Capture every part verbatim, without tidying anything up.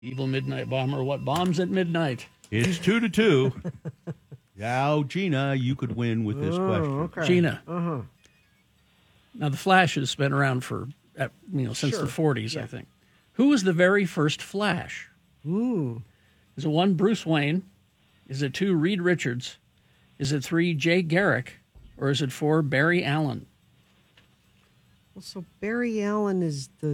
Evil Midnight Bomber, what bombs at midnight? It's two to two. Now, Gina, you could win with this Oh, question. okay. Gina. Uh-huh. Now, the Flash has been around for, uh, you know, since Sure. the forties, Yeah. I think. Who was the very first Flash? Ooh. Is it one, Bruce Wayne? Is it two, Reed Richards? Is it three, Jay Garrick? Or is it four, Barry Allen? Well, so Barry Allen is the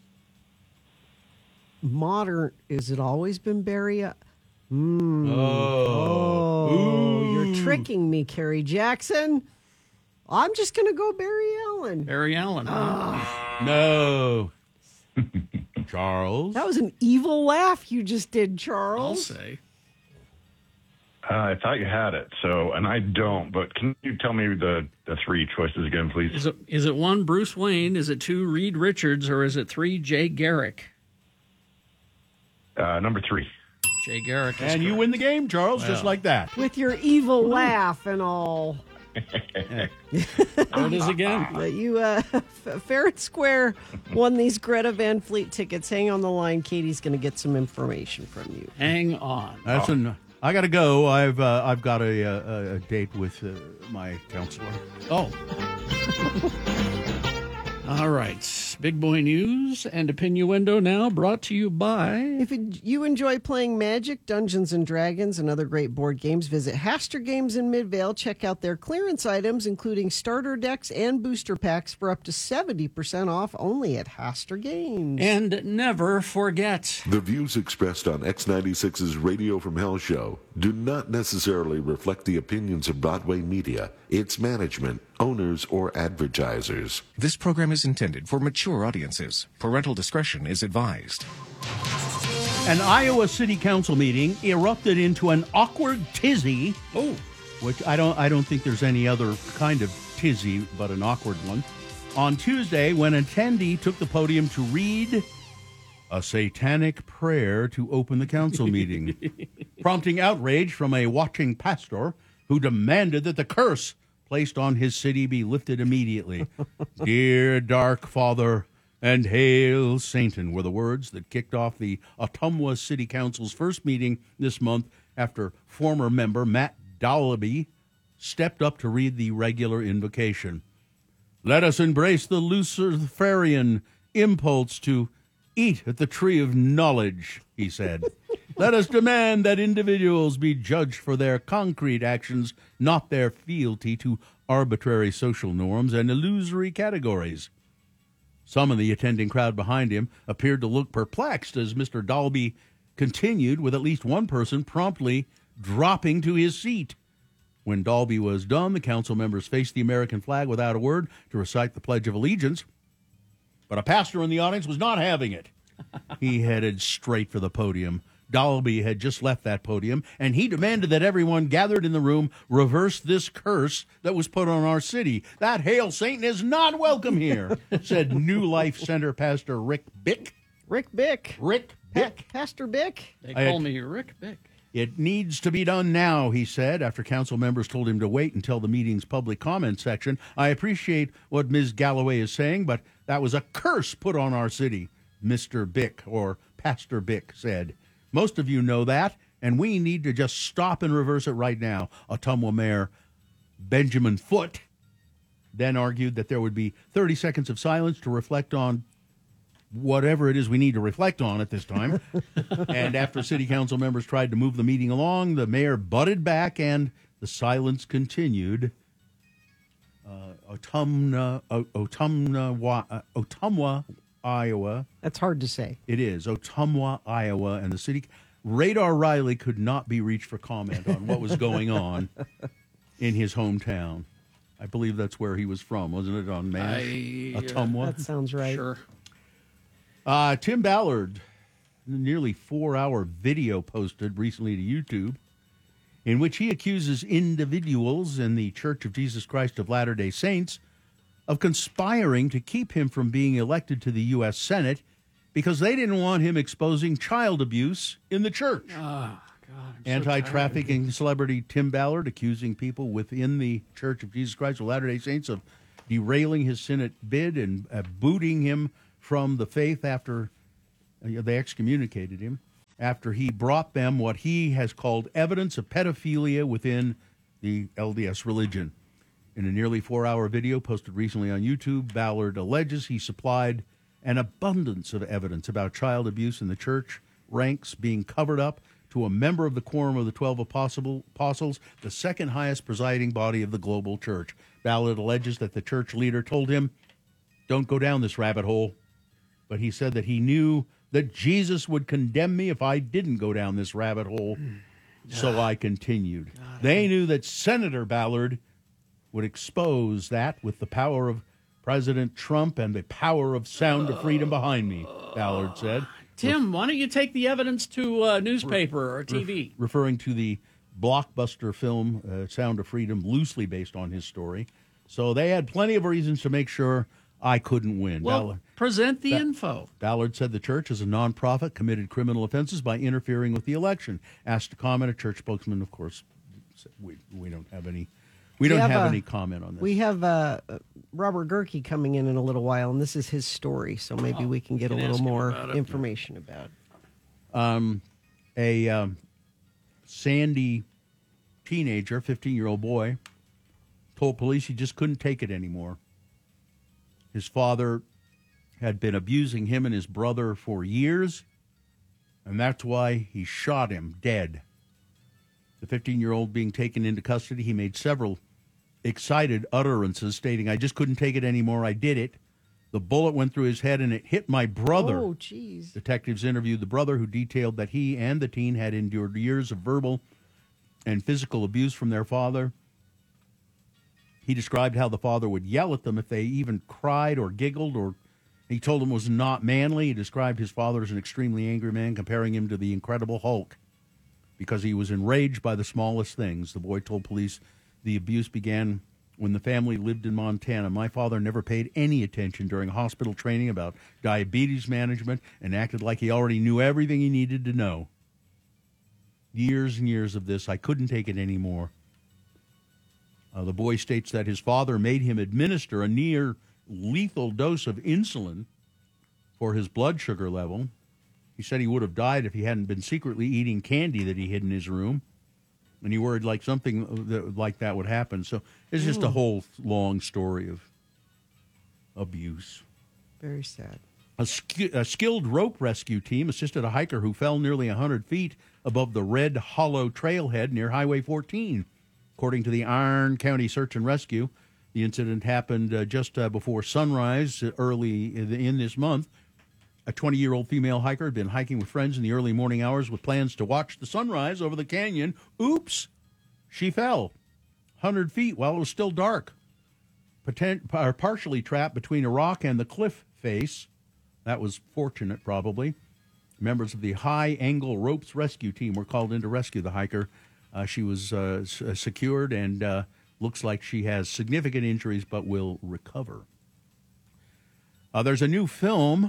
modern. Is it always been Barry? A- Mm. Oh. Oh, you're tricking me, Kerry Jackson. I'm just going to go Barry Allen. Barry Allen. No. Charles? That was an evil laugh you just did, I'll Charles. say. Uh, I thought you had it, so and I don't. But can you tell me the, the three choices again, please? Is it, is it one, Bruce Wayne? Is it two, Reed Richards? Or is it three, Jay Garrick? Uh, number three. Jay Garrick. is And you correct. win the game, Charles, just Well. like that. With your evil laugh and all. There it is again. But you, uh, Fair and Square won these Greta Van Fleet tickets. Hang on the line. Katie's going to get some information from you. Hang on. That's an. I got to go. I've uh, I've got a, a, a date with uh, my counselor. Oh. All right. Big Boy News and Opinioendo now brought to you by... If you enjoy playing Magic, Dungeons and Dragons, and other great board games, visit Haster Games in Midvale. Check out their clearance items, including starter decks and booster packs, for up to seventy percent off only at Haster Games. And never forget... The views expressed on X ninety-six's Radio from Hell show do not necessarily reflect the opinions of Broadway Media, its management, owners, or advertisers. This program is intended for mature audiences. Parental discretion is advised. An Iowa City Council meeting erupted into an awkward tizzy. Oh. Which I don't I don't think there's any other kind of tizzy but an awkward one. On Tuesday, when an attendee took the podium to read a satanic prayer to open the council meeting, prompting outrage from a watching pastor who demanded that the curse placed on his city be lifted immediately. Dear dark father and hail Satan were the words that kicked off the Ottumwa City Council's first meeting this month after former member Matt Dallaby stepped up to read the regular invocation. Let us embrace the Luciferian impulse to eat at the tree of knowledge, he said. Let us demand that individuals be judged for their concrete actions, not their fealty to arbitrary social norms and illusory categories. Some of the attending crowd behind him appeared to look perplexed as Mister Dalby continued, with at least one person promptly dropping to his seat. When Dalby was done, the council members faced the American flag without a word to recite the Pledge of Allegiance. But a pastor in the audience was not having it. He headed straight for the podium. Dalby had just left that podium, and he demanded that everyone gathered in the room reverse this curse that was put on our city. That hail Satan is not welcome here, said New Life Center Pastor Rick Bick. Rick Bick. Rick Bick. Pastor Bick. They I- call me Rick Bick. It needs to be done now, he said, after council members told him to wait until the meeting's public comment section. I appreciate what Miz Galloway is saying, but that was a curse put on our city, Mister Bick, or Pastor Bick, said. Most of you know that, and we need to just stop and reverse it right now. Ottumwa Mayor Benjamin Foote then argued that there would be thirty seconds of silence to reflect on whatever it is we need to reflect on at this time. And after city council members tried to move the meeting along, the mayor butted back and the silence continued. Uh, Ottumwa, O- Ottumwa, Wa- uh, Ottumwa, Iowa. That's hard to say. It is Ottumwa, Iowa, and the city. Radar Riley could not be reached for comment on what was going on in his hometown. I believe that's where he was from, wasn't it? On Mass, I, uh, Ottumwa. That sounds right. Sure. Uh, Tim Ballard, nearly four-hour video posted recently to YouTube, in which he accuses individuals in the Church of Jesus Christ of Latter-day Saints of conspiring to keep him from being elected to the U S Senate because they didn't want him exposing child abuse in the church. Oh, God. I'm so Anti-trafficking celebrity Tim Ballard accusing people within the Church of Jesus Christ of Latter-day Saints of derailing his Senate bid and uh, booting him from the faith after uh, they excommunicated him. after he brought them what he has called evidence of pedophilia within the L D S religion. In a nearly four-hour video posted recently on YouTube, Ballard alleges he supplied an abundance of evidence about child abuse in the church ranks being covered up to a member of the Quorum of the Twelve Apostles, the second highest presiding body of the global church. Ballard alleges that the church leader told him, "Don't go down this rabbit hole." But he said that he knew that Jesus would condemn me if I didn't go down this rabbit hole. So I continued. They knew that Senator Ballard would expose that with the power of President Trump and the power of Sound of Freedom behind me, Ballard said. Tim, why don't you take the evidence to a newspaper or T V? Referring to the blockbuster film uh, Sound of Freedom, loosely based on his story. So they had plenty of reasons to make sure I couldn't win. Well, Ballard, present the ba- info. Ballard said the church, as a nonprofit, committed criminal offenses by interfering with the election. Asked to comment, a church spokesman, of course, said, we we don't have any we don't have have a- any comment on this. We have uh, Robert Gerke coming in in a little while, and this is his story, so maybe Oh, we can get you a can little ask him more about it. information about it. Um, a um, Sandy teenager, fifteen-year-old boy, told police he just couldn't take it anymore. His father had been abusing him and his brother for years, and that's why he shot him dead. The fifteen-year-old being taken into custody, he made several excited utterances stating, "I just couldn't take it anymore. I did it. The bullet went through his head and it hit my brother." Oh, jeez. Detectives interviewed the brother, who detailed that he and the teen had endured years of verbal and physical abuse from their father. He described how the father would yell at them if they even cried or giggled, or he told them was not manly. He described his father as an extremely angry man, comparing him to the Incredible Hulk because he was enraged by the smallest things. The boy told police the abuse began when the family lived in Montana. "My father never paid any attention during hospital training about diabetes management and acted like he already knew everything he needed to know. Years and years of this. I couldn't take it anymore." Uh, the boy states that his father made him administer a near lethal dose of insulin for his blood sugar level. He said he would have died if he hadn't been secretly eating candy that he hid in his room. And he worried like something that, like that would happen. So it's just a whole long story of abuse. Very sad. A, sk- a skilled rope rescue team assisted a hiker who fell nearly one hundred feet above the Red Hollow trailhead near Highway fourteen. According to the Iron County Search and Rescue, the incident happened uh, just uh, before sunrise uh, early in, the, in this month. A twenty-year-old female hiker had been hiking with friends in the early morning hours with plans to watch the sunrise over the canyon. Oops, she fell one hundred feet while it was still dark, Potent, or partially trapped between a rock and the cliff face. That was fortunate, probably. Members of the High Angle Ropes Rescue Team were called in to rescue the hiker. Uh, she was uh, s- secured and uh, looks like she has significant injuries but will recover. Uh, there's a new film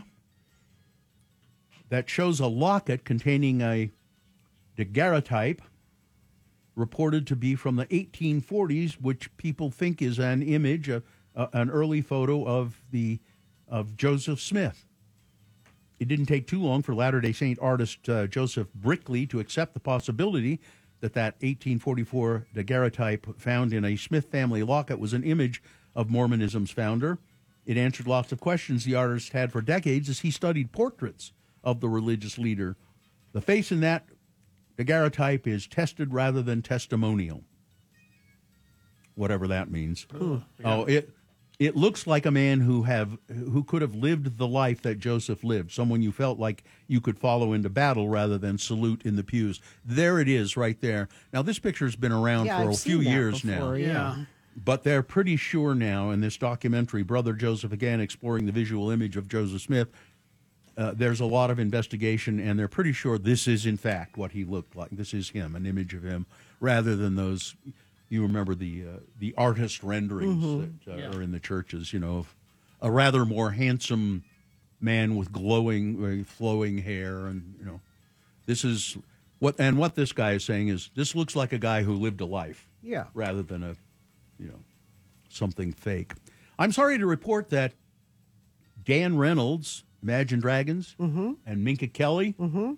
that shows a locket containing a daguerreotype reported to be from the eighteen forties, which people think is an image, uh, uh, an early photo of the of Joseph Smith. It didn't take too long for Latter-day Saint artist uh, Joseph Brickley to accept the possibility that that eighteen forty-four daguerreotype found in a Smith family locket was an image of Mormonism's founder. It answered lots of questions the artist had for decades as he studied portraits of the religious leader. The face in that daguerreotype is tested rather than testimonial, whatever that means. Ooh, yeah. Oh, it it looks like a man who have who could have lived the life that Joseph lived, someone you felt like you could follow into battle rather than salute in the pews. There it is right there. Now, this picture's been around Yeah, for I've a few seen that years before, now. yeah. Yeah. But they're pretty sure now in this documentary, Brother Joseph, again, exploring the visual image of Joseph Smith, uh, there's a lot of investigation, and they're pretty sure this is, in fact, what he looked like. This is him, an image of him, rather than those, you remember the uh, the artist renderings that uh, Yeah. are in the churches, you know, of a rather more handsome man with glowing, uh, flowing hair, and, you know, this is what, and what this guy is saying is, this looks like a guy who lived a life. Yeah. Rather than a, you know, something fake. I'm sorry to report that Dan Reynolds, Imagine Dragons, and Minka Kelly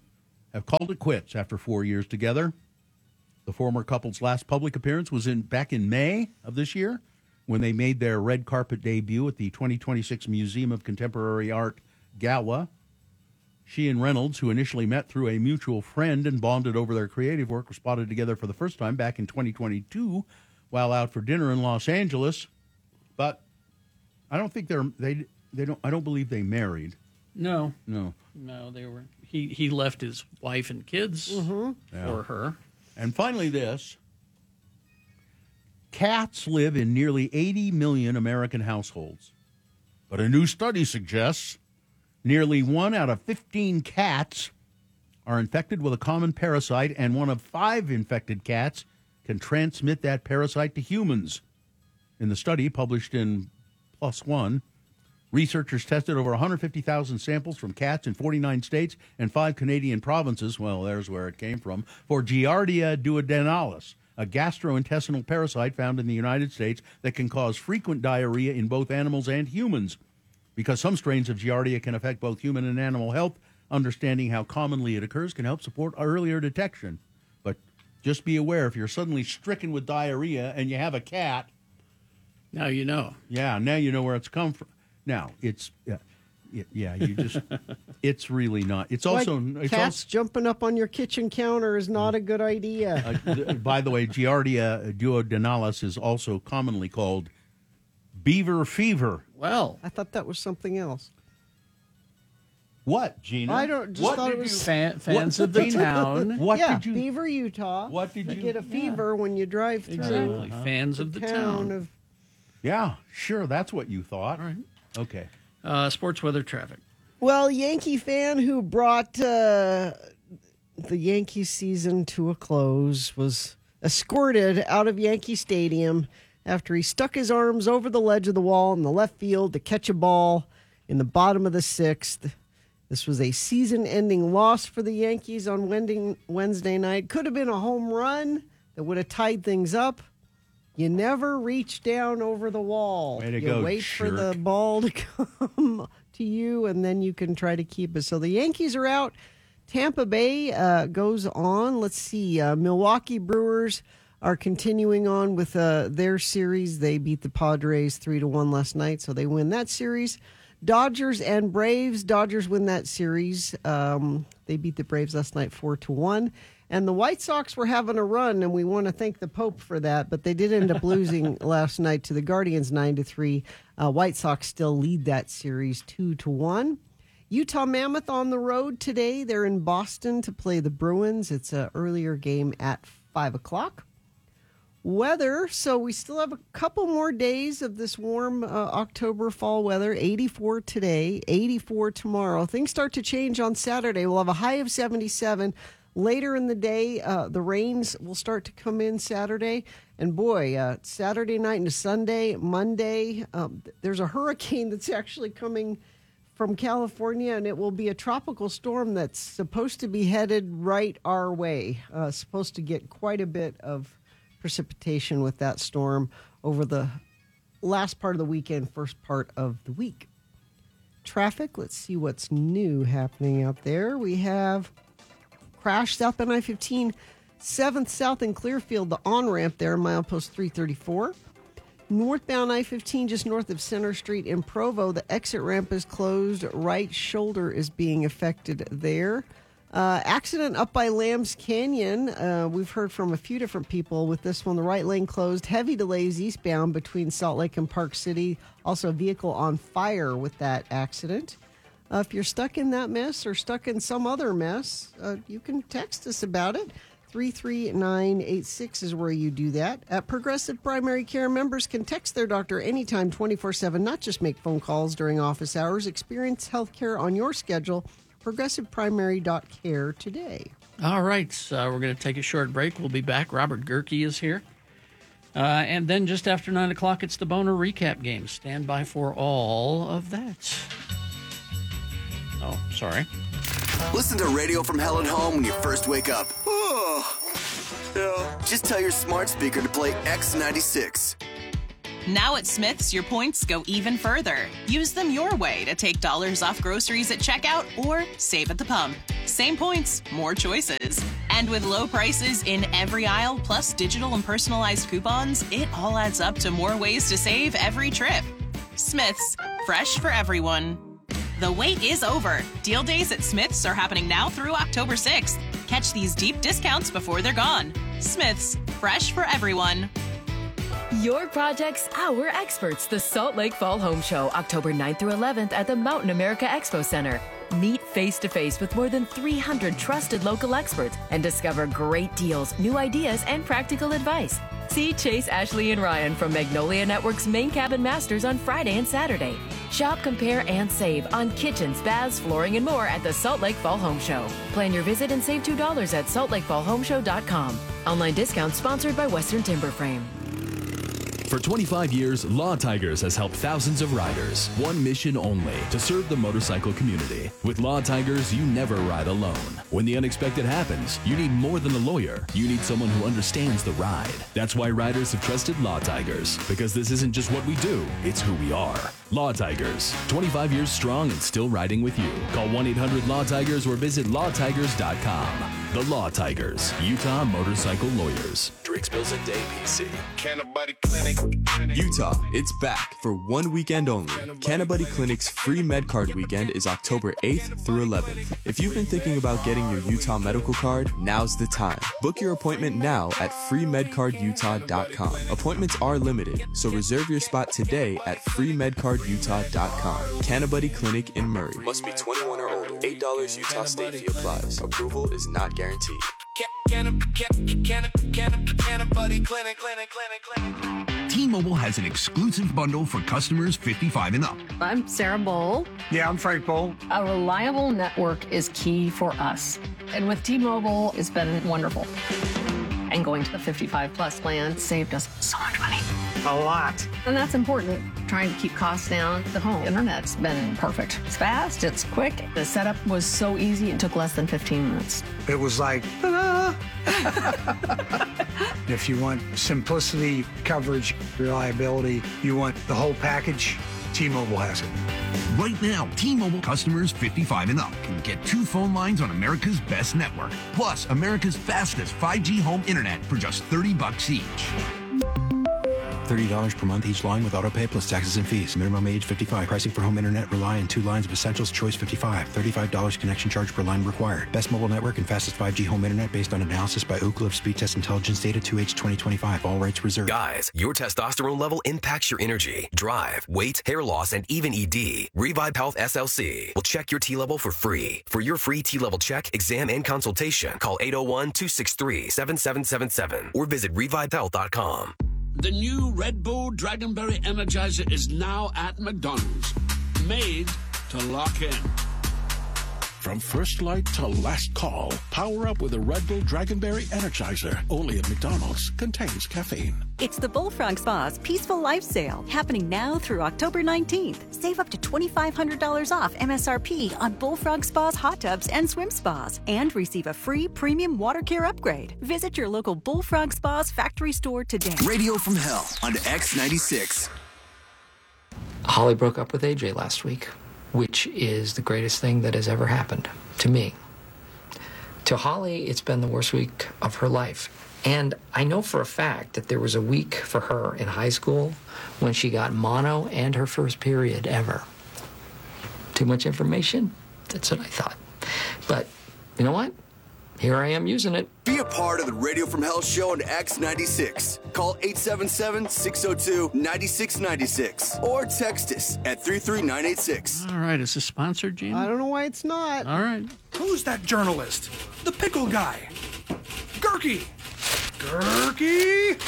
have called it quits after four years together. The former couple's last public appearance was in back in May of this year when they made their red carpet debut at the twenty twenty-six Museum of Contemporary Art Gala. She and Reynolds, who initially met through a mutual friend and bonded over their creative work, were spotted together for the first time back in twenty twenty-two while out for dinner in Los Angeles. But I don't think they're they they don't I don't believe they married. No, No. no, they were. He he left his wife and kids Mm-hmm. for her. And finally, this. Cats live in nearly eighty million American households. But a new study suggests nearly one out of fifteen cats are infected with a common parasite, and one of five infected cats can transmit that parasite to humans. In the study published in PLOS ONE, researchers tested over one hundred fifty thousand samples from cats in forty-nine states and five Canadian provinces, well, there's where it came from, for Giardia duodenalis, a gastrointestinal parasite found in the United States that can cause frequent diarrhea in both animals and humans. Because some strains of Giardia can affect both human and animal health, understanding how commonly it occurs can help support earlier detection. But just be aware, if you're suddenly stricken with diarrhea and you have a cat, Now you know. yeah, now you know where it's come from. Now, it's, yeah, yeah you just, it's really not. It's also, Like it's cats also jumping up on your kitchen counter is not a good idea. uh, th- by the way, Giardia duodenalis is also commonly called beaver fever. Well, I thought that was something else. What, Gina? I don't- just What thought did it was- you- fan, fans what- of the Gina, town. What yeah, did you? Beaver, Utah. What did You you? get a fever when you drive through Exactly. Fans of the town town. of. Yeah, sure. That's what you thought. All right. Okay. Uh, sports weather traffic. Well, Yankee fan who brought uh, the Yankee season to a close was escorted out of Yankee Stadium after he stuck his arms over the ledge of the wall in the left field to catch a ball in the bottom of the sixth. This was a season-ending loss for the Yankees on Wednesday night. Could have been a home run that would have tied things up. You never reach down over the wall. Way to you go, wait for the jerk. ball to come to you, and then you can try to keep it. So the Yankees are out. Tampa Bay uh, goes on. Let's see. Uh, Milwaukee Brewers are continuing on with uh, their series. They beat the Padres three to one last night, so they win that series. Dodgers and Braves. Dodgers win that series. Um, they beat the Braves last night four to one. And the White Sox were having a run, and we want to thank the Pope for that. But they did end up losing last night to the Guardians nine to three. Uh, White Sox still lead that series two to one. Utah Mammoth on the road today. They're in Boston to play the Bruins. It's an earlier game at five o'clock. Weather, so we still have a couple more days of this warm uh, October fall weather. eighty-four today, eighty-four tomorrow. Things start to change on Saturday. We'll have a high of seventy-seven. Later in the day, uh, the rains will start to come in Saturday. And boy, uh, Saturday night into Sunday, Monday, um, there's a hurricane that's actually coming from California, and it will be a tropical storm that's supposed to be headed right our way. Uh, supposed to get quite a bit of precipitation with that storm over the last part of the weekend, first part of the week. Traffic, let's see what's new happening out there. We have crash southbound I fifteen, seventh South in Clearfield, the on-ramp there, milepost three thirty-four. Northbound I fifteen, just north of Center Street in Provo, the exit ramp is closed. Right shoulder is being affected there. Uh, accident up by Lambs Canyon. Uh, we've heard from a few different people with this one. The right lane closed. Heavy delays eastbound between Salt Lake and Park City. Also a vehicle on fire with that accident. Uh, if you're stuck in that mess or stuck in some other mess, uh, you can text us about it. three three nine eight six is where you do that. At Progressive Primary Care, members can text their doctor anytime twenty-four seven, not just make phone calls during office hours. Experience health care on your schedule. progressive primary dot care today. All right, so we're going to take a short break. We'll be back. Robert Gerke is here. Uh, and then just after nine o'clock, it's the Boner Recap game. Stand by for all of that. Oh, sorry. Listen to Radio from Hell at home when you first wake up. Yeah. Just tell your smart speaker to play X ninety-six. Now at Smith's, your points go even further. Use them your way to take dollars off groceries at checkout or save at the pump. Same points, more choices. And with low prices in every aisle, plus digital and personalized coupons, it all adds up to more ways to save every trip. Smith's, fresh for everyone. The wait is over. Deal days at Smith's are happening now through October sixth. Catch these deep discounts before they're gone. Smith's, fresh for everyone. Your project's our experts. The Salt Lake Fall Home Show, October ninth through eleventh at the Mountain America Expo Center. Meet face-to-face with more than three hundred trusted local experts and discover great deals, new ideas, and practical advice. See Chase, Ashley, and Ryan from Magnolia Network's Main Cabin Masters on Friday and Saturday. Shop, compare, and save on kitchens, baths, flooring, and more at the Salt Lake Fall Home Show. Plan your visit and save two dollars at salt lake fall home show dot com. Online discount sponsored by Western Timber Frame. For twenty-five years, Law Tigers has helped thousands of riders. One mission only, to serve the motorcycle community. With Law Tigers, you never ride alone. When the unexpected happens, you need more than a lawyer. You need someone who understands the ride. That's why riders have trusted Law Tigers. Because this isn't just what we do, it's who we are. Law Tigers, twenty-five years strong and still riding with you. Call one eight hundred law tigers or visit law tigers dot com. The Law Tigers, Utah Motorcycle Lawyers. Drinks Bills and Day P C. Cannabuddy Clinic. Utah, it's back for one weekend only. Cannabuddy Clinic's free MedCard weekend is October eighth through eleventh. If you've been thinking about getting your Utah medical card, now's the time. Book your appointment now at free med card utah dot com. Appointments are limited, so reserve your spot today at free med card utah dot com. Cannabuddy Clinic in Murray. Must be twenty-one or older. eight dollars Utah state fee applies. Approval is not guaranteed. T-Mobile has an exclusive bundle for customers fifty-five and up. I'm Sarah Bowl. Yeah, I'm Frank Bowl. A reliable network is key for us. And with T-Mobile, it's been wonderful. And going to the fifty-five plus plan saved us so much money. A lot. And that's important. Trying to keep costs down. The home internet's been perfect. It's fast, it's quick. The setup was so easy, it took less than fifteen minutes. It was like, ta-da! If you want simplicity, coverage, reliability, you want the whole package, T-Mobile has it. Right now, T-Mobile customers fifty-five and up can get two phone lines on America's best network, plus America's fastest five G home internet for just thirty bucks each. thirty dollars per month each line with autopay plus taxes and fees. Minimum age fifty-five. Pricing for home internet rely on two lines of essentials. Choice fifty-five. thirty-five dollars connection charge per line required. Best mobile network and fastest five G home internet based on analysis by Ookla of Speed Test Intelligence data two H twenty twenty-five. All rights reserved. Guys, your testosterone level impacts your energy, drive, weight, hair loss, and even E D. Revive Health S L C will check your T level for free. For your free T level check, exam, and consultation, call eight oh one, two six three, seven seven seven seven or visit revive health dot com. The new Red Bull Dragonberry Energizer is now at McDonald's. Made to lock in. From first light to last call, power up with a Red Bull Dragonberry Energizer. Only at McDonald's. Contains caffeine. It's the Bullfrog Spa's Peaceful Life Sale, happening now through October nineteenth. Save up to twenty-five hundred dollars off M S R P on Bullfrog Spa's hot tubs and swim spas, and receive a free premium water care upgrade. Visit your local Bullfrog Spa's factory store today. Radio from Hell on X ninety-six. Holly broke up with A J last week, which is the greatest thing that has ever happened to me. To Holly, it's been the worst week of her life. And I know for a fact that there was a week for her in high school when she got mono and her first period ever. Too much information? That's what I thought. But you know what? Here I am using it. Be a part of the Radio from Hell show on X ninety-six. Call eight seven seven, six oh two, nine six nine six or text us at three three nine eight six. All right, is this sponsored, Gene? I don't know why it's not. All right. Who's that journalist? The pickle guy. Gurky. Gurky.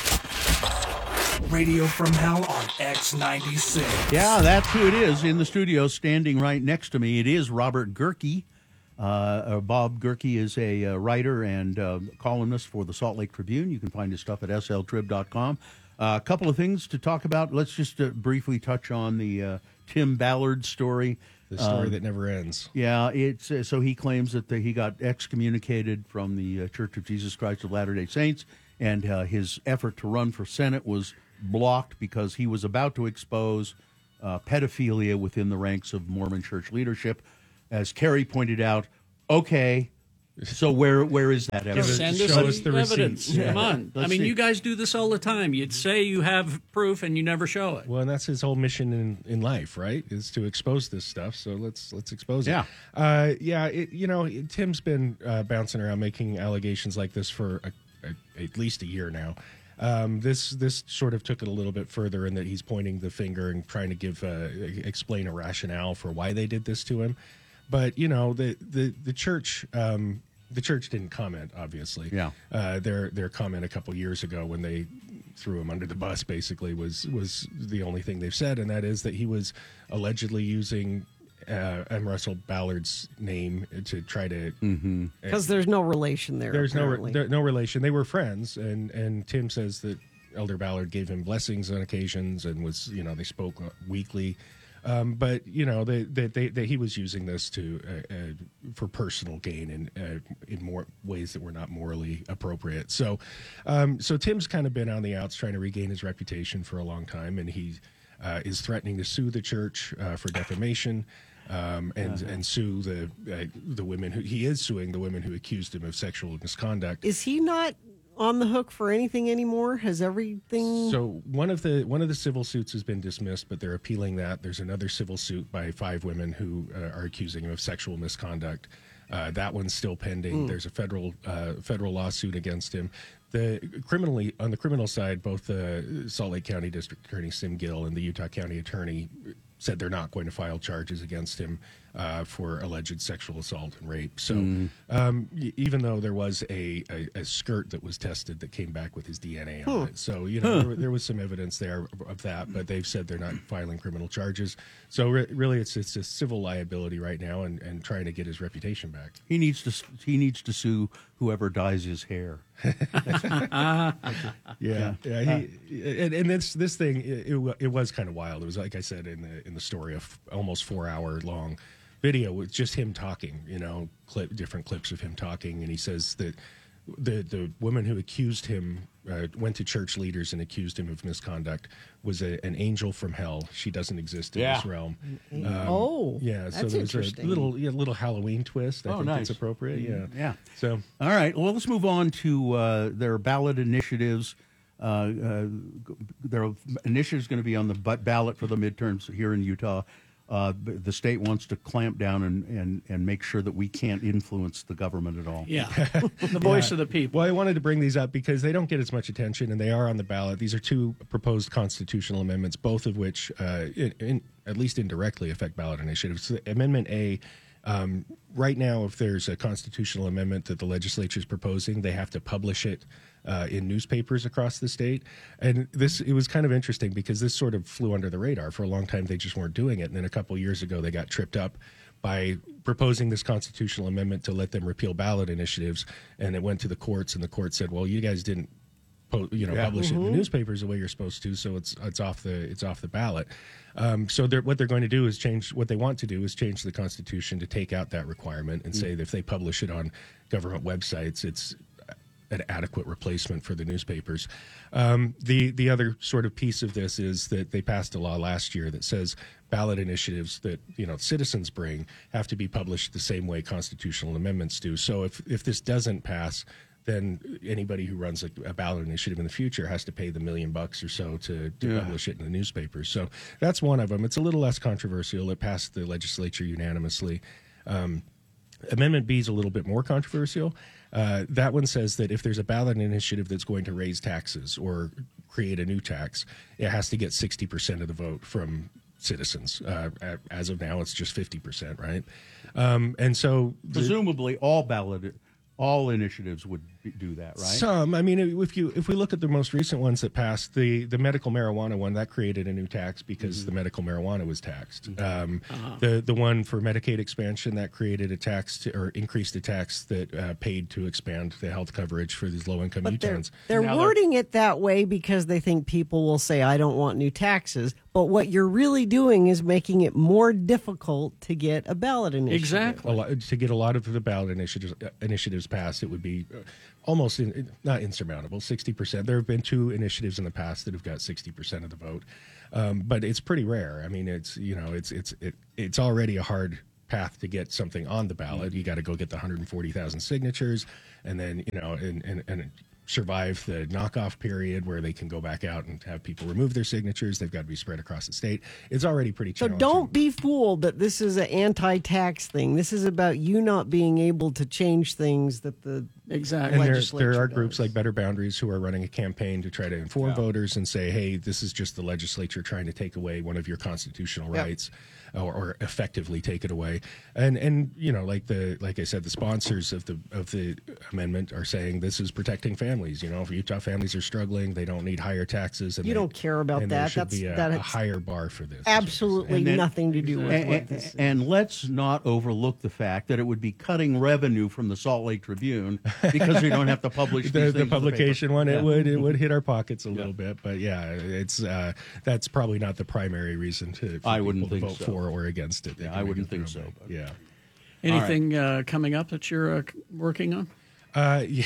Radio from Hell on X ninety-six. Yeah, that's who it is in the studio standing right next to me. It is Robert Gurky. Uh, Bob Gurky is a uh, writer and uh, columnist for the Salt Lake Tribune. You can find his stuff at s l trib dot com. Uh, a couple of things to talk about. Let's just uh, briefly touch on the uh, Tim Ballard story. The story uh, that never ends. Yeah, it's uh, so he claims that the, he got excommunicated from the uh, Church of Jesus Christ of Latter-day Saints, and uh, his effort to run for Senate was blocked because he was about to expose uh, pedophilia within the ranks of Mormon church leadership. As Kerry pointed out, okay, So where where is that evidence? Send Show us, us the evidence. receipts. Yeah. Come on. Let's I mean, see. you guys do this all the time. You'd say you have proof and you never show it. Well, and that's his whole mission in, in life, right? Is to expose this stuff. So let's let's expose Yeah. it. Uh, yeah. It, you know, Tim's been uh, bouncing around making allegations like this for a, a, at least a year now. Um, this this sort of took it a little bit further in that he's pointing the finger and trying to give uh, explain a rationale for why they did this to him. But you know, the the the church. Um, The church didn't comment, obviously. Yeah. Uh, their their comment a couple years ago when they threw him under the bus, basically, was was the only thing they've said, and that is that he was allegedly using uh, M. Russell Ballard's name to try to Because there's no relation there. there's no apparently. re- there, no relation. They were friends, and and Tim says that Elder Ballard gave him blessings on occasions, and was you know they spoke weekly. Um, but you know that they, they, they, he was using this to uh, uh, for personal gain in uh, in more ways that were not morally appropriate. So, um, so Tim's kind of been on the outs trying to regain his reputation for a long time, and he uh, is threatening to sue the church uh, for defamation. Um, and Uh-huh. and sue the uh, the women who he is suing the women who accused him of sexual misconduct. Is he not on the hook for anything anymore? Has everything? So one of the one of the civil suits has been dismissed, but they're appealing that. There's another civil suit by five women who uh, are accusing him of sexual misconduct. Uh, that one's still pending. Mm. There's a federal uh, federal lawsuit against him. The criminally on the criminal side, both the Salt Lake County District Attorney Sim Gill and the Utah County Attorney said they're not going to file charges against him uh, for alleged sexual assault and rape. So Mm. um, y- even though there was a, a, a skirt that was tested that came back with his D N A on Huh. it, so you know Huh. there, there was some evidence there of, of that, but they've said they're not filing criminal charges. So re- really, it's it's a civil liability right now, and, and trying to get his reputation back. He needs to he needs to sue whoever dyes his hair. yeah, yeah. Uh, he, and, and this this thing it, it, wa- it was kind of wild. It was like I said in the in the story, a f- almost four hour long video with just him talking. You know, clip different clips of him talking, and he says that the the woman who accused him uh, went to church leaders and accused him of misconduct was a, an angel from hell. She doesn't exist in Yeah. this realm. Mm. Um, Oh, yeah. So that's there's a interesting. little yeah, little Halloween twist. I Oh, think nice. that's appropriate. Yeah. Yeah. So All right. Well, let's move on to uh, their ballot initiatives. Uh, uh, their initiative is going to be on the bu- ballot for the midterms here in Utah. Uh, b- the state wants to clamp down and, and, and make sure that we can't influence the government at all. Yeah. The voice Yeah. of the people. Well, I wanted to bring these up because they don't get as much attention, and they are on the ballot. These are two proposed constitutional amendments, both of which, uh, in, in, at least indirectly, affect ballot initiatives. So Amendment A, um, right now, if there's a constitutional amendment that the legislature is proposing, they have to publish it uh, in newspapers across the state. And this, it was kind of interesting because this sort of flew under the radar. For a long time, they just weren't doing it. And then a couple years ago, they got tripped up by proposing this constitutional amendment to let them repeal ballot initiatives. And it went to the courts, and the court said, well, you guys didn't po- you know, Yeah. publish it in Mhm. the newspapers the way you're supposed to, so it's it's off the it's off the ballot. Um, so they're, what they're going to do is change. What they want to do is change the Constitution to take out that requirement and Mm. say that if they publish it on government websites, it's an adequate replacement for the newspapers. Um, the the other sort of piece of this is that they passed a law last year that says ballot initiatives that you know citizens bring have to be published the same way constitutional amendments do. So if if this doesn't pass, then anybody who runs a, a ballot initiative in the future has to pay the million bucks or so to, to Yeah. publish it in the newspapers. So that's one of them. It's a little less controversial. It passed the legislature unanimously. Um, Amendment B is a little bit more controversial. Uh, that one says that if there's a ballot initiative that's going to raise taxes or create a new tax, it has to get sixty percent of the vote from citizens. Uh, a- as of now, it's just fifty percent, right? Um, and so the- Presumably, all ballot, all initiatives would be, do that, right? Some. I mean, if you if we look at the most recent ones that passed, the the medical marijuana one that created a new tax because the medical marijuana was taxed. Um, Uh-huh. The the one for Medicaid expansion that created a tax to, or increased a tax that uh, paid to expand the health coverage for these low income But they're, Utahns. they're Now wording it that way because they think people will say, I don't want new taxes. But what you're really doing is making it more difficult to get a ballot initiative. A lot, to get a lot of the ballot initiatives uh, initiatives passed, it would be uh, almost in, not insurmountable. Sixty percent. There have been two initiatives in the past that have got sixty percent of the vote, um, but it's pretty rare. I mean, it's you know, it's it's it, it's already a hard path to get something on the ballot. You got to go get the one hundred forty thousand signatures, and then you know, and and, and survive the knockoff period where they can go back out and have people remove their signatures. They've got to be spread across the state. It's already pretty So challenging. don't be fooled that this is an anti-tax thing. This is about you not being able to change things that the exactly And there, legislature there are does. groups like Better Boundaries who are running a campaign to try to inform Yeah. voters and say, hey, this is just the legislature trying to take away one of your constitutional Yep. rights. Or, or effectively take it away, and and you know, like the like I said, the sponsors of the of the amendment are saying this is protecting families. You know, if Utah families are struggling, they don't need higher taxes. And You they- don't care about and There that. should That's- be a, that a it's higher bar for this. Absolutely And then- nothing to do with and, what and- this is. and let's not overlook the fact that it would be cutting revenue from the Salt Lake Tribune because we don't have to publish these the, things the in the publication paper. one. Yeah. It would it would hit our pockets a little bit, but yeah, it's uh, that's probably not the primary reason to for I wouldn't people to think vote so. for or against it. They Yeah, can I make wouldn't it think through, so, but Yeah. Anything uh, coming up that you're uh, working on? Uh, yeah.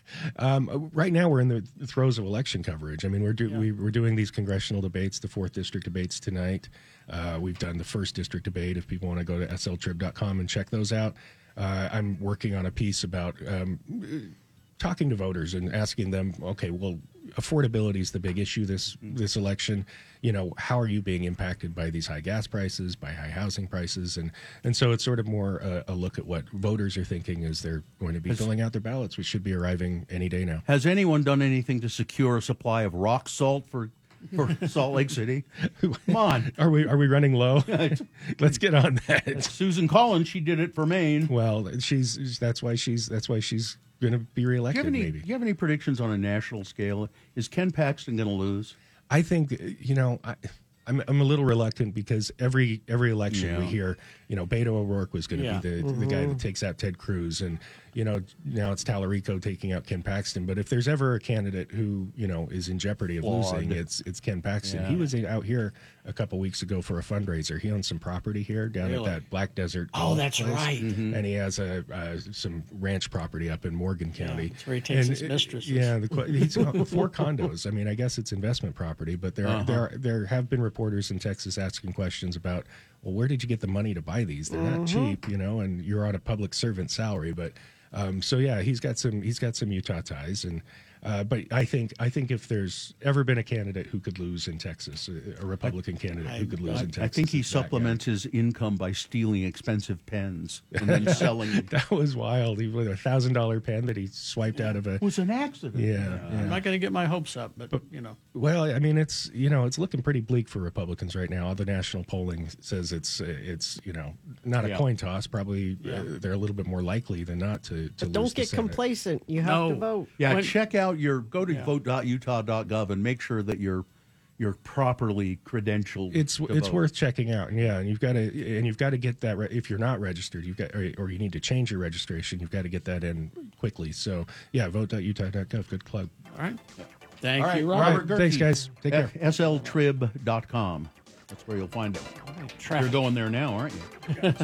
Um, right now, we're in the throes of election coverage. I mean, we're do, Yeah. we, we're doing these congressional debates, the fourth district debates tonight. Uh, we've done the first district debate. If people want to go to s l trib dot com and check those out, uh, I'm working on a piece about um, talking to voters and asking them, okay, well, affordability is the big issue this this election. You know, how are you being impacted by these high gas prices, by high housing prices, and and so it's sort of more a, a look at what voters are thinking as they're going to be Has- filling out their ballots, which should be arriving any day now. Has anyone done anything to secure a supply of rock salt for for Salt Lake City? Come on. Are we are we running low? Let's get on that. Susan Collins, she did it for Maine. Well, she's that's why she's that's why she's going to be Do you, reelected. have any, maybe. do you have any predictions on a national scale? Is Ken Paxton going to lose? I think you know I, I'm I'm a little reluctant because every every election we Yeah. hear you know Beto O'Rourke was going to Yeah. be the the guy Mhm. that takes out Ted Cruz, and you know now it's Tallarico taking out Ken Paxton. But if there's ever a candidate who you know is in jeopardy of Flawed. losing, it's it's Ken Paxton. Yeah. He was out here a couple weeks ago for a fundraiser. He owns some property here down Really? at that Black Desert. Oh, golf that's place. right. Mm-hmm. And he has a uh, some ranch property up in Morgan County. that's where he takes And his it- mistresses. Yeah, the, que- he's got four condos. I mean, I guess it's investment property, but there are, Uh-huh. there are, there have been reporters in Texas asking questions about, well, where did you get the money to buy these? They're not cheap, you know, and you're on a public servant salary. But um, so yeah, he's got some he's got some Utah ties, and uh, but I think I think if there's ever been a candidate who could lose in Texas, a a Republican candidate who could lose I, in Texas, I think he it's that guy. supplements his income by stealing expensive pens and then selling them. That was wild. He was a thousand dollar pen that he swiped out of a. It was an accident. Yeah, I'm yeah. not going to get my hopes up, but, you know. Well, I mean, it's you know, it's looking pretty bleak for Republicans right now. All the national polling says it's it's you know not a Yeah. coin toss. Probably Yeah. uh, they're a little bit more likely than not to to But don't lose the get Senate. complacent. You have to No. vote. Yeah, When- check out your go to Yeah. vote dot utah dot gov and make sure that you're you're properly credentialed. It's to it's vote. worth checking out, and yeah, and you've got to and you've got to get that re- if you're not registered, you've got or, or you need to change your registration, you've got to get that in quickly. So yeah, vote dot utah dot gov. Good plug. All right. Thank All right, you, All Robert. right, thanks, guys. Take care. S L trib dot com. That's where you'll find it. Traffic. You're going there now, aren't you?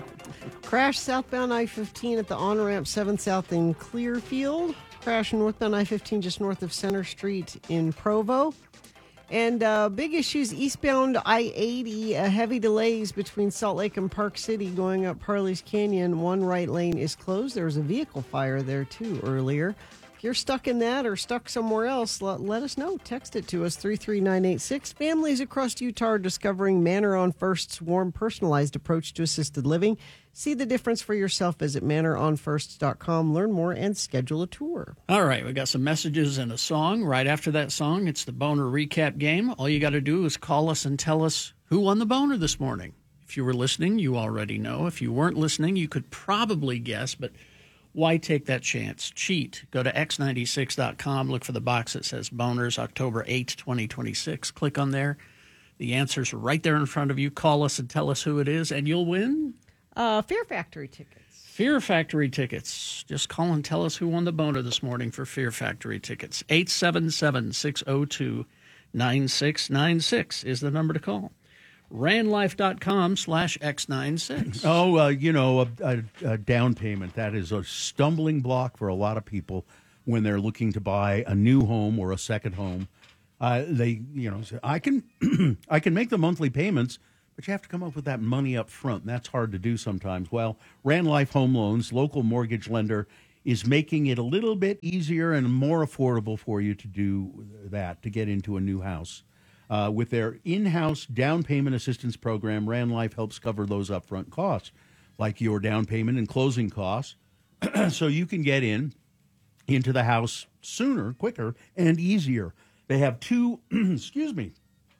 Crash southbound I fifteen at the on-ramp seven South in Clearfield. Crash northbound I fifteen just north of Center Street in Provo. And uh, big issues eastbound I eighty, uh, heavy delays between Salt Lake and Park City going up Harley's Canyon. One right lane is closed. There was a vehicle fire there too earlier. If you're stuck in that or stuck somewhere else, let, let us know. Text it to us, three three nine eight six. Families across Utah are discovering Manor on First's warm, personalized approach to assisted living. See the difference for yourself. Visit manor on first dot com. Learn more and schedule a tour. All right, we got some messages and a song. Right after that song, it's the Boner Recap Game. All you got to do is call us and tell us who won the Boner this morning. If you were listening, you already know. If you weren't listening, you could probably guess, but why take that chance? Cheat. Go to x ninety-six dot com. Look for the box that says Boners, October eighth, twenty twenty-six. Click on there. The answer's right there in front of you. Call us and tell us who it is, and you'll win Uh, Fear Factory tickets. Fear Factory tickets. Just call and tell us who won the boner this morning for Fear Factory tickets. eight seven seven, six oh two, nine six nine six is the number to call. ranlife.com slash x96. Oh, uh, you know, a, a, a down payment. That is a stumbling block for a lot of people when they're looking to buy a new home or a second home. Uh, they, you know, say, I can, I can make the monthly payments, but you have to come up with that money up front, and that's hard to do sometimes. Well, Rand Life Home Loans, local mortgage lender, is making it a little bit easier and more affordable for you to do that, to get into a new house. Uh, with their in-house down payment assistance program, Rand Life helps cover those upfront costs, like your down payment and closing costs, so you can get in into the house sooner, quicker, and easier. They have two, excuse me,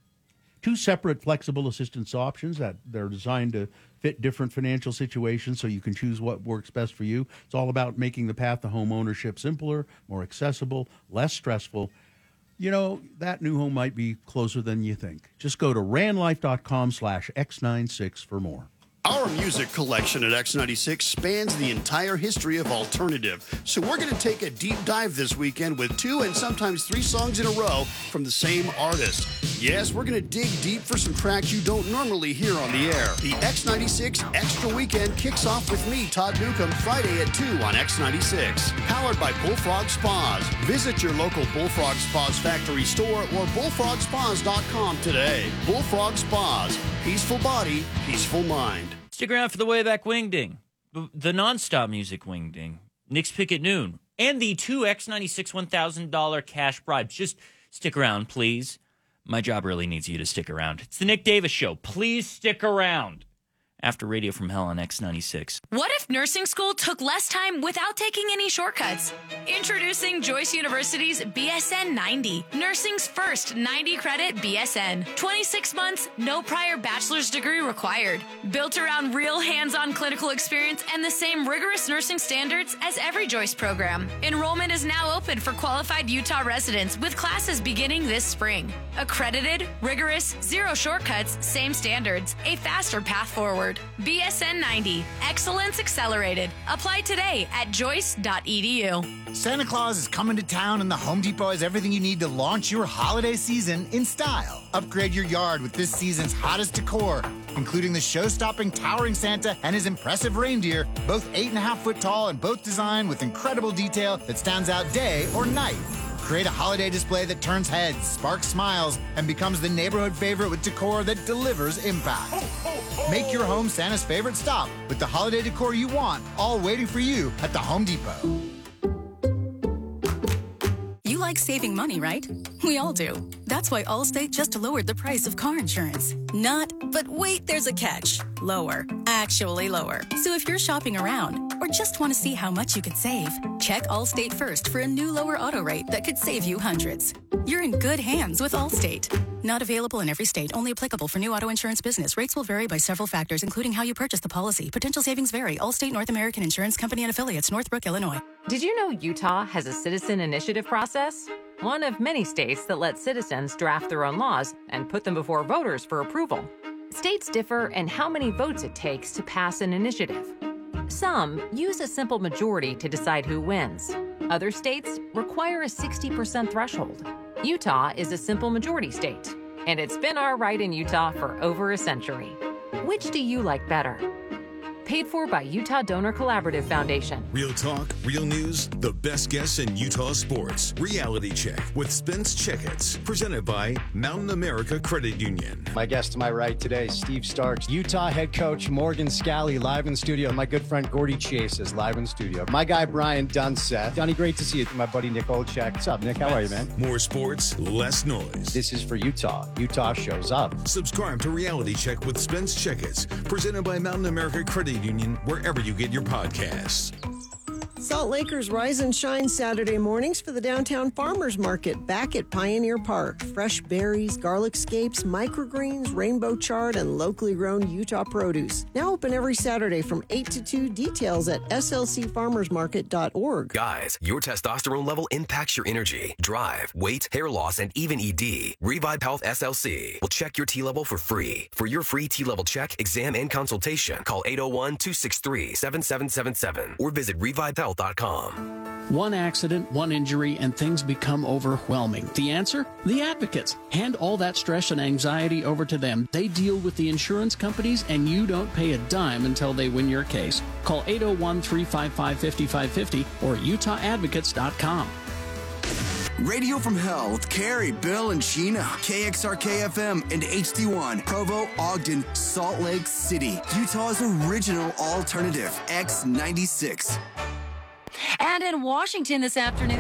two separate flexible assistance options that they're designed to fit different financial situations, so you can choose what works best for you. It's all about making the path to home ownership simpler, more accessible, less stressful. You know, that new home might be closer than you think. Just go to randlife.com slash X ninety-six for more. Our music collection at X ninety-six spans the entire history of alternative. So we're going to take a deep dive this weekend with two and sometimes three songs in a row from the same artist. Yes, we're going to dig deep for some tracks you don't normally hear on the air. The X ninety-six Extra Weekend kicks off with me, Todd Newcomb, Friday at two on X ninety-six. Powered by Bullfrog Spas. Visit your local Bullfrog Spas factory store or bullfrog spas dot com today. Bullfrog Spas. Peaceful body, peaceful mind. Stick around for the Way Back Wingding, the nonstop music Wingding, Nick's Pick at Noon, and the two X ninety-six one thousand dollars cash bribes. Just stick around, please. My job really needs you to stick around. It's the Nick Davis Show. Please stick around. After Radio from Hell on X ninety-six. What if nursing school took less time without taking any shortcuts? Introducing Joyce University's B S N ninety, nursing's first ninety credit B S N. twenty-six months, no prior bachelor's degree required. Built around real hands-on clinical experience and the same rigorous nursing standards as every Joyce program. Enrollment is now open for qualified Utah residents with classes beginning this spring. Accredited, rigorous, zero shortcuts, same standards, a faster path forward. B S N ninety. Excellence Accelerated. Apply today at joyce dot e d u. Santa Claus is coming to town and the Home Depot has everything you need to launch your holiday season in style. Upgrade your yard with this season's hottest decor, including the show-stopping towering Santa and his impressive reindeer, both eight and a half foot tall and both designed with incredible detail that stands out day or night. Create a holiday display that turns heads, sparks smiles, and becomes the neighborhood favorite with decor that delivers impact. Make your home Santa's favorite stop with the holiday decor you want, all waiting for you at the Home Depot. You like saving money, right? We all do. That's why Allstate just lowered the price of car insurance. Not, but wait, there's a catch. Lower. Actually lower. So if you're shopping around or just want to see how much you could save, check Allstate first for a new lower auto rate that could save you hundreds. You're in good hands with Allstate. Not available in every state. Only applicable for new auto insurance business. Rates will vary by several factors, including how you purchase the policy. Potential savings vary. Allstate North American Insurance Company and Affiliates, Northbrook, Illinois. Did you know Utah has a citizen initiative process? One of many states that let citizens draft their own laws and put them before voters for approval. States differ in how many votes it takes to pass an initiative. Some use a simple majority to decide who wins. Other states require a sixty percent threshold. Utah is a simple majority state, and it's been our right in Utah for over a century. Which do you like better? Paid for by Utah Donor Collaborative Foundation. Real talk, real news, the best guests in Utah sports. Reality Check with Spence Checketts. Presented by Mountain America Credit Union. My guest to my right today, Steve Starks. Utah head coach Morgan Scalley live in studio. My good friend Gordy Chase is live in studio. My guy Brian Dunseth. Johnny, great to see you. My buddy Nick Olchek. What's up, Nick? How are you, man? More sports, less noise. This is for Utah. Utah shows up. Subscribe to Reality Check with Spence Checketts. Presented by Mountain America Credit Union, wherever you get your podcasts. Salt Lakers rise and shine Saturday mornings for the downtown farmers market back at Pioneer Park. Fresh berries, garlic scapes, microgreens, rainbow chard, and locally grown Utah produce. Now open every Saturday from eight to two. Details at s l c farmers market dot org. Guys, your testosterone level impacts your energy, drive, weight, hair loss, and even E D. Revive Health S L C will check your T level for free. For your free T level check, exam, and consultation, call eight oh one, two six three, seven seven seven seven or visit revive health dot com. One accident, one injury, and things become overwhelming. The answer? The Advocates. Hand all that stress and anxiety over to them. They deal with the insurance companies, and you don't pay a dime until they win your case. Call eight oh one, three five five, five five five zero or utah advocates dot com. Radio from Hell with Carrie, Bill, and Sheena. K X R K F M and H D one. Provo, Ogden, Salt Lake City. Utah's original alternative, X ninety-six. And in Washington this afternoon,